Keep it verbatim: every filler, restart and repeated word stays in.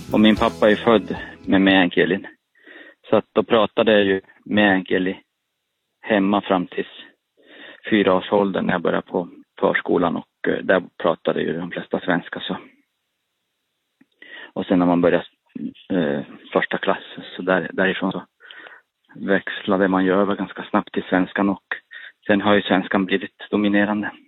Och min pappa är född med meänkielin. Så att då pratade jag ju meänkieli hemma fram till fyra års ålder när jag började på förskolan. Och eh, där pratade ju de flesta svenska. Så. Och sen när man började eh, första klass så där, därifrån så växlade man ju över ganska snabbt till svenskan. Och sen har ju svenskan blivit dominerande.